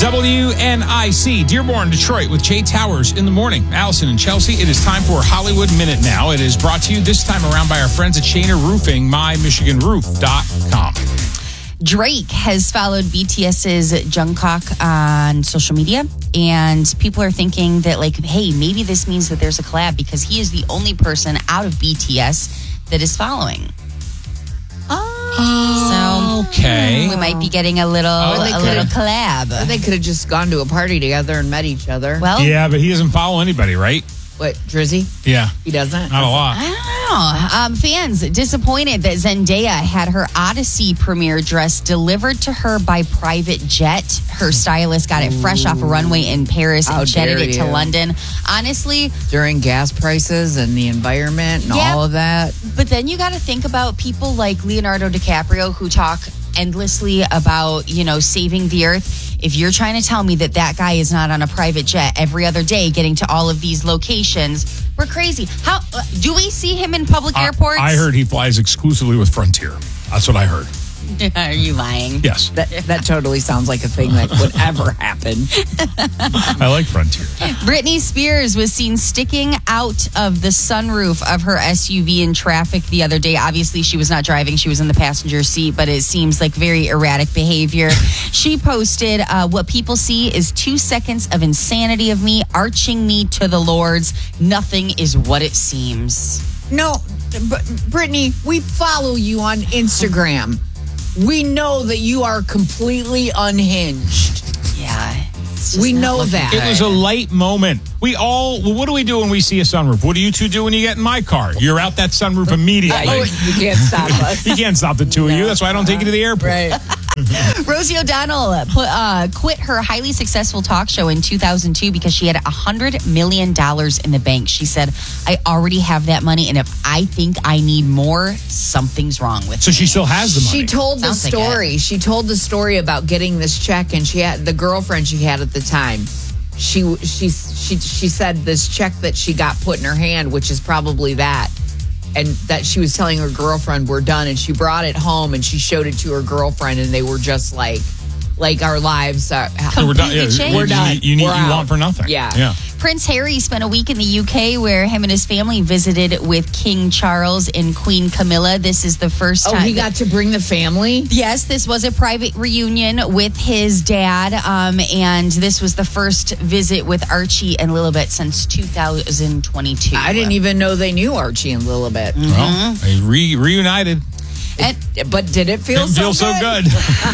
WNIC, Dearborn, Detroit, with Jay Towers in the morning. Allison and Chelsea, it is time for Hollywood Minute now. It is brought to you this time around by our friends at Shaner Roofing, mymichiganroof.com. Drake has followed BTS's Jungkook on social media, and people are thinking that, like, hey, maybe this means that there's a collab because he is the only person out of BTS that is following. So okay, we might be getting a little collab. Or they could have just gone to a party together and met each other. Well, yeah, but he doesn't follow anybody, right? What, Drizzy? Yeah, He doesn't? not a lot. I don't know. Fans disappointed that Zendaya had her Odyssey premiere dress delivered to her by private jet. Her stylist got it fresh off a runway in Paris How and jetted dare it to you. London. Honestly, During gas prices and the environment and Yeah. all of that. but then you got to think about people like Leonardo DiCaprio who talk endlessly about, saving the earth. If you're trying to tell me that guy is not on a private jet every other day getting to all of these locations, we're crazy. How do we see him in public airports? I heard he flies exclusively with Frontier. That's what I heard. Are you lying? Yes, That totally sounds like a thing that would ever happen. I like Frontier. Britney Spears was seen sticking out of the sunroof of her SUV in traffic the other day. Obviously, she was not driving. She was in the passenger seat, but it seems like very erratic behavior. She posted, what people see is 2 seconds of insanity of me, arching me to the Lords. Nothing is what it seems. No, but Brittany, we follow you on Instagram. We know that you are completely unhinged. Yeah. We know that. It was a light moment. What do we do when we see a sunroof? What do you two do when you get in my car? You're out that sunroof immediately. You can't stop us. You can't stop the two of you. That's why I don't take you to the airport. Right. Rosie O'Donnell quit her highly successful talk show in 2002 because she had $100 million in the bank. She said, I already have that money, and if I think I need more, something's wrong with So me. she still has the money. She told the Sounds like story. She told the story about getting this check, and she had the girlfriend she had at the time. She said this check that she got put in her hand, which is probably that, and that she was telling her girlfriend we're done, and she brought it home and she showed it to her girlfriend, and they were just like our lives are. We're done. Yeah, Completely We're done. You We're out. want for nothing. Yeah. Prince Harry spent a week in the UK where him and his family visited with King Charles and Queen Camilla. This is the first Oh, time. he got to bring the family? Yes, this was a private reunion with his dad, and this was the first visit with Archie and Lilibet since 2022. I didn't even know they knew Archie and Lilibet. Well, they reunited. But did it feel Didn't feel so good.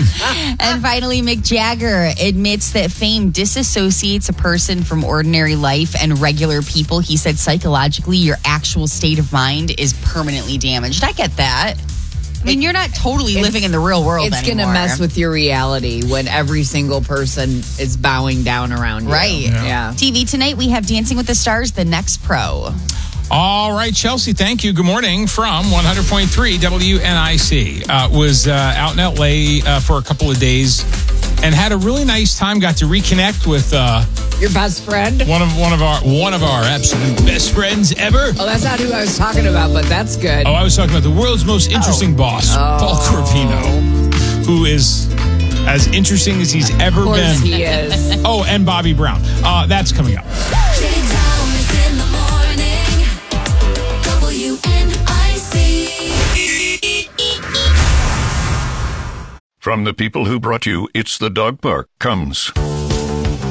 And finally, Mick Jagger admits that fame disassociates a person from ordinary life and regular people. He said psychologically, your actual state of mind is permanently damaged. I get that. I mean, you're not totally living in the real world It's anymore. going to mess with your reality when every single person is bowing down around you. Right. Yeah. TV tonight, we have Dancing with the Stars, The Next Pro. All right, Chelsea, thank you. Good morning from 100.3 WNIC. Was out in L.A. For a couple of days and had a really nice time. Got to reconnect with Your best friend? one of our absolute best friends ever. Oh, that's not who I was talking about, but that's good. Oh, I was talking about the world's most interesting boss, Paul Corvino, who is as interesting as he's ever Of course been. he is. Oh, and Bobby Brown. That's coming up. Jay Towers in the morning. WNIC. From the people who brought you It's the Dog Park comes